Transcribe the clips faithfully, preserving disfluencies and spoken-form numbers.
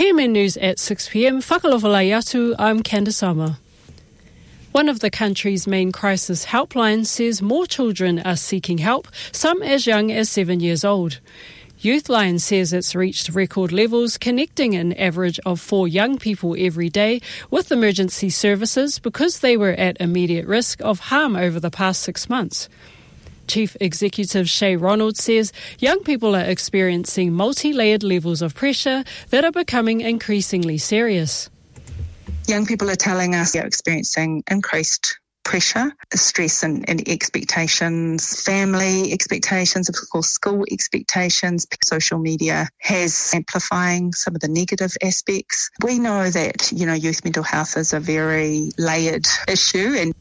P M N News at six p m. Whakalowhalai atu, I'm Candice Ama. One of the country's main crisis helplines says more children are seeking help, some as young as seven years old. Youthline says it's reached record levels, connecting an average of four young people every day with emergency services because they were at immediate risk of harm over the past six months. Chief Executive Shay Ronald says young people are experiencing multi-layered levels of pressure that are becoming increasingly serious. Young people are telling us they're experiencing increased pressure, stress and, and expectations, family expectations, of course school expectations. Social media has amplifying some of the negative aspects. We know that, you know, youth mental health is a very layered issue, and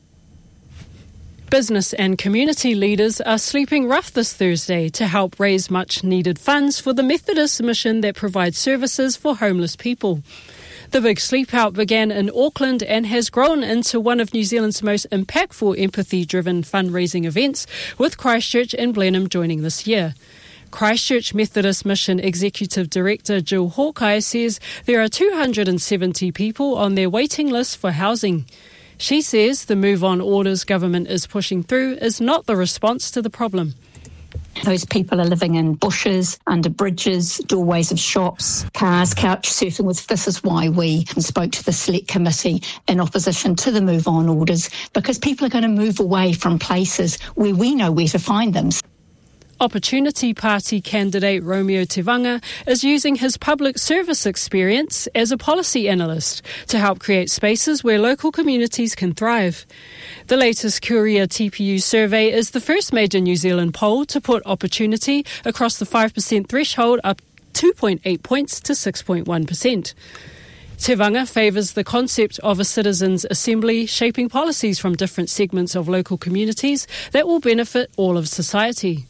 business and community leaders are sleeping rough this Thursday to help raise much-needed funds for the Methodist mission that provides services for homeless people. The Big Sleep Out began in Auckland and has grown into one of New Zealand's most impactful empathy-driven fundraising events, with Christchurch and Blenheim joining this year. Christchurch Methodist Mission Executive Director Jill Hawkeye says there are two hundred seventy people on their waiting list for housing. She says the move on orders government is pushing through is not the response to the problem. Those people are living in bushes, under bridges, doorways of shops, cars, couch surfing with. This is why we spoke to the Select Committee in opposition to the move on orders, because people are going to move away from places where we know where to find them. Opportunity Party candidate Romeo Tevanga is using his public service experience as a policy analyst to help create spaces where local communities can thrive. The latest Curia T P U survey is the first major New Zealand poll to put opportunity across the five percent threshold up two point eight points to six point one percent. Tevanga favours the concept of a citizens' assembly shaping policies from different segments of local communities that will benefit all of society.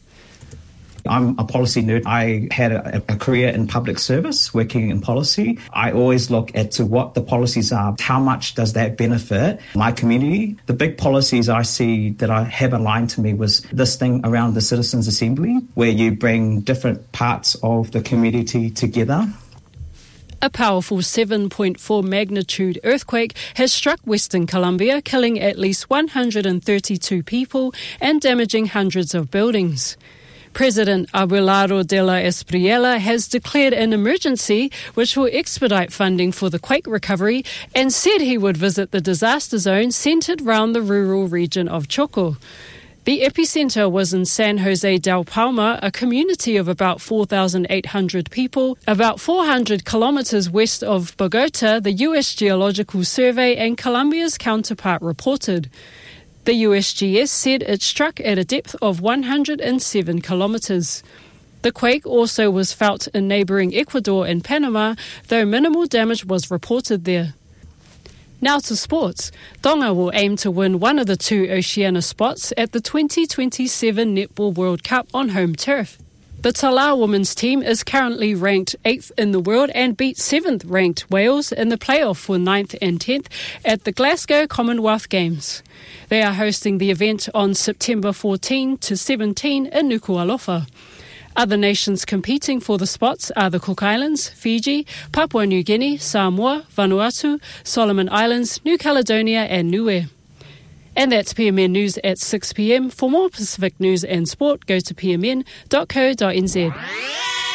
I'm a policy nerd. I had a, a career in public service, working in policy. I always look at to what the policies are. How much does that benefit my community? The big policies I see that I have aligned to me was this thing around the Citizens' Assembly, where you bring different parts of the community together. A powerful seven point four magnitude earthquake has struck Western Colombia, killing at least one hundred thirty-two people and damaging hundreds of buildings. President Abelardo de la Espriella has declared an emergency which will expedite funding for the quake recovery and said he would visit the disaster zone centred around the rural region of Choco. The epicentre was in San Jose del Palmar, a community of about four thousand eight hundred people, about four hundred kilometres west of Bogota, the U S Geological Survey and Colombia's counterpart reported. The U S G S said it struck at a depth of one hundred seven kilometres. The quake also was felt in neighbouring Ecuador and Panama, though minimal damage was reported there. Now to sports. Tonga will aim to win one of the two Oceania spots at the twenty twenty-seven Netball World Cup on home turf. The Talau women's team is currently ranked eighth in the world and beat seventh ranked Wales in the playoff for ninth and tenth at the Glasgow Commonwealth Games. They are hosting the event on September fourteenth to seventeenth in Nuku'alofa. Other nations competing for the spots are the Cook Islands, Fiji, Papua New Guinea, Samoa, Vanuatu, Solomon Islands, New Caledonia and Niue. And that's P M N News at six p m. For more Pacific news and sport, go to p m n dot co dot n z.